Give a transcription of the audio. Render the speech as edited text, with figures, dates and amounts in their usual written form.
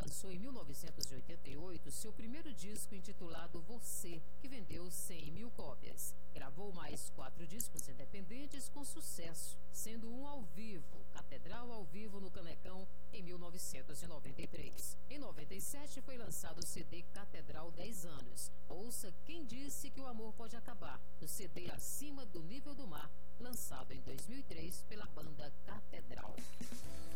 lançou em 1988 seu primeiro disco intitulado Você, que vendeu 100 mil cópias. Gravou mais 4 discos independentes com sucesso, sendo um ao vivo, Catedral ao vivo no Canecão, em 1993. Em 97 foi lançado o CD Catedral 10 anos. Ouça Quem Disse que o Amor Pode Acabar, do CD Acima do Nível do Mar, lançado em 2003 pela banda Catedral.